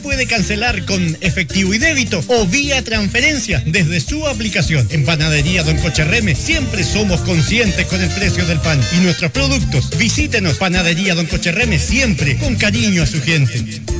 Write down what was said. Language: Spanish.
Puede cancelar con efectivo y débito o vía transferencia desde su aplicación. En Panadería Don Cocherreme siempre somos conscientes con el precio del pan y nuestros productos. Visítenos. Panadería Don Cocherreme siempre con cariño a su gente.